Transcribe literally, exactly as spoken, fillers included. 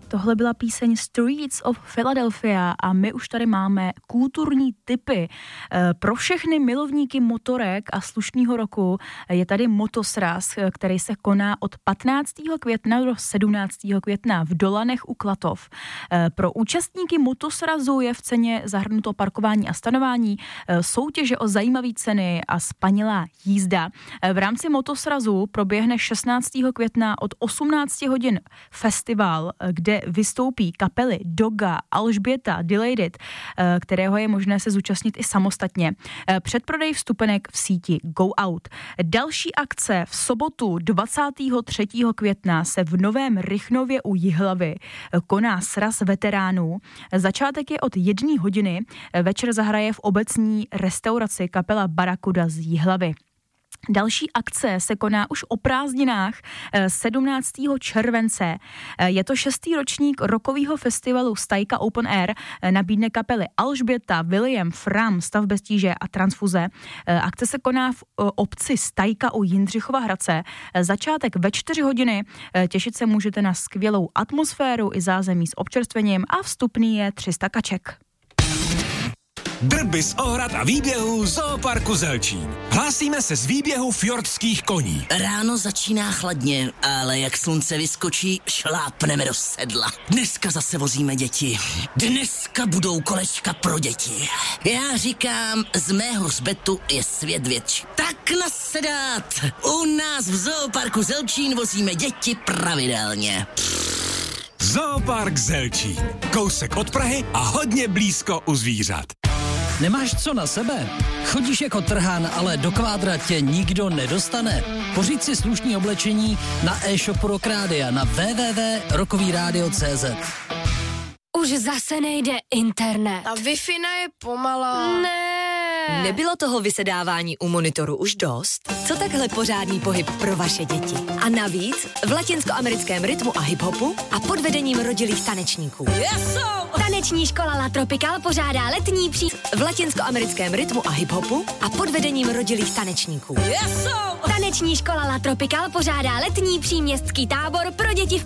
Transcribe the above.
Tohle byla píseň Streets of Philadelphia a my už tady máme kulturní tipy. Pro všechny milovníky motorek a slušného roku je tady motosraz, který se koná od patnáctého května do sedmnáctého května v Dolanech u Klatov. Pro účastníky motosrazu je v ceně zahrnuto parkování a stanování, soutěže o zajímavé ceny a spanilá jízda. V rámci motosrazu proběhne šestnáctého května od osmnácti hodin festival, kde vystoupí kapely Doga, Alžběta, Delayed, kterého je možné se zúčastnit i samostatně. Předprodej vstupenek v síti Go Out. Další akce v sobotu dvacátého třetího května se v Novém Rychnově u Jihlavy koná sraz veteránů. Začátek je od jedné hodiny. Večer zahraje v obecní restauraci kapela Barakuda z Jihlavy. Další akce se koná už o prázdninách sedmnáctého července. Je to šestý ročník rokového festivalu Stajka Open Air. Nabídne kapely Alžběta, William, Fram, Stav bez tíže a Transfuze. Akce se koná v obci Stajka u Jindřichova Hradce. Začátek ve čtyři hodiny. Těšit se můžete na skvělou atmosféru i zázemí s občerstvením a vstupný je tři sta kaček. Drby z ohrad a výběhů Zooparku Zelčín. Hlásíme se z výběhu fjordských koní. Ráno začíná chladně, ale jak slunce vyskočí, šlápneme do sedla. Dneska zase vozíme děti. Dneska budou kolečka pro děti. Já říkám, z mého hřbetu je svět větší. Tak nasedat! U nás v Zooparku Zelčín vozíme děti pravidelně. Zoopark Zelčín. Kousek od Prahy a hodně blízko u zvířat. Nemáš co na sebe? Chodíš jako trhán, ale do kvádra tě nikdo nedostane? Pořiď si slušný oblečení na e-shopu Rock Rádia na w w w tečka rokový rádio tečka c z. Už zase nejde internet. A Wi-Fi je pomalá. Ne. Nebylo toho vysedávání u monitoru už dost? Co takhle pořádný pohyb pro vaše děti? A navíc v latinskoamerickém rytmu a hiphopu a pod vedením rodilých tanečníků. Yes, Taneční škola La Tropical pořádá letní pří... V latinskoamerickém rytmu a hiphopu a pod vedením rodilých tanečníků. Yes, Taneční škola La Tropical pořádá letní příměstský tábor pro děti v